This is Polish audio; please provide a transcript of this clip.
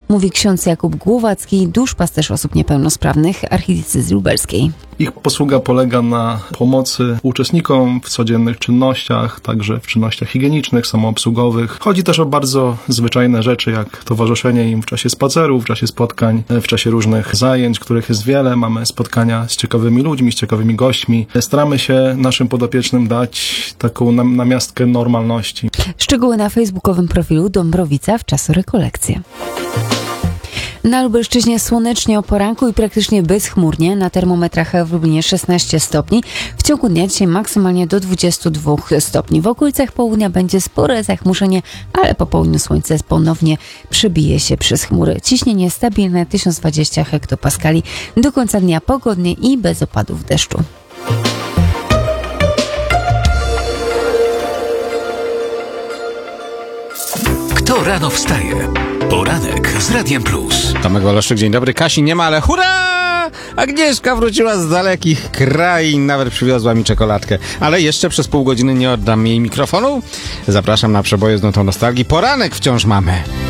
mówi ksiądz Jakub Głowacki, duszpasterz osób niepełnosprawnych archidiecezji lubelskiej. Ich posługa polega na pomocy uczestnikom w codziennych czynnościach, także w czynnościach higienicznych, samoobsługowych. Chodzi też o bardzo zwyczajne rzeczy, jak towarzyszenie im w czasie spacerów, w czasie spotkań, w czasie różnych zajęć, których jest wiele. Mamy spotkania z ciekawymi ludźmi, z ciekawymi gośćmi. Staramy się naszym podopiecznym dać taką namiastkę normalności. Szczegóły na facebookowym profilu Dąbrowica w czasu rekolekcji. Na Lubelszczyźnie słonecznie o poranku i praktycznie bezchmurnie. Na termometrach w Lublinie 16 stopni. W ciągu dnia dzisiaj maksymalnie do 22 stopni. W okolicach południa będzie spore zachmurzenie, ale po południu słońce ponownie przebije się przez chmury. Ciśnienie stabilne 1020 hektopaskali. Do końca dnia pogodnie i bez opadów deszczu. Kto rano wstaje? Poranek z Radiem Plus. Tomek Woleszczyk, dzień dobry. Kasi nie ma, ale hurra! Agnieszka wróciła z dalekich krain, nawet przywiozła mi czekoladkę. Ale jeszcze przez pół godziny nie oddam jej mikrofonu. Zapraszam na przeboje z nutą nostalgii. Poranek wciąż mamy.